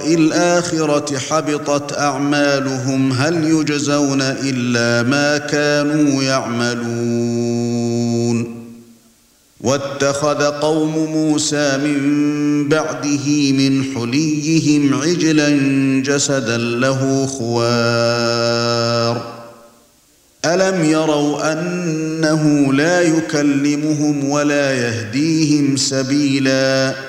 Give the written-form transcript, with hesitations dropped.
وَالْآخِرَةِ حَبِطَتْ أَعْمَالُهُمْ هَلْ يُجْزَوْنَ إِلَّا مَا كَانُوا يَعْمَلُونَ وَاتَّخَذَ قَوْمُ مُوسَى مِن بَعْدِهِ مِنْ حُلِيِّهِمْ عِجْلًا جَسَدًا لَهُ خُوَارٌ أَلَمْ يَرَوْا أَنَّهُ لَا يُكَلِّمُهُمْ وَلَا يَهْدِيهِمْ سَبِيلًا